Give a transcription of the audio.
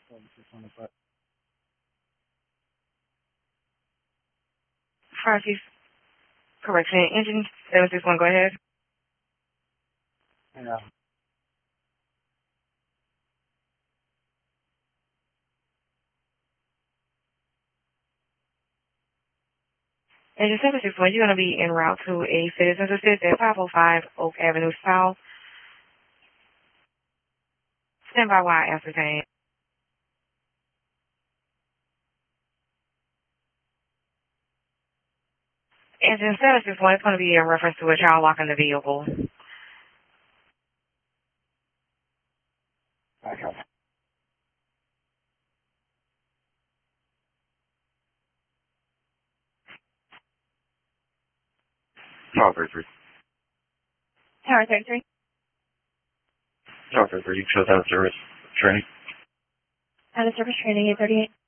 Fire chief, correction, engine 761, go ahead. Yeah. Engine 761, you're going to be en route to a citizen's assist at 505 Oak Avenue South. Stand by while I ascertain. Engine 761 is going to be in reference to a child locking the vehicle. Okay. Tower 33. Tower 33. Tower 33, you shut down service training. Out of service training, 838.